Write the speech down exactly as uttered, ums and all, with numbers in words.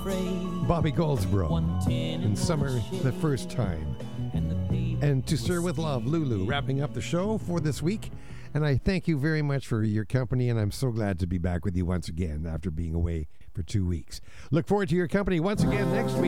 Bobby Goldsboro in Summer the First Time. And To Stir With Love, Lulu, wrapping up the show for this week. And I thank you very much for your company, and I'm so glad to be back with you once again after being away for two weeks. Look forward to your company once again next week.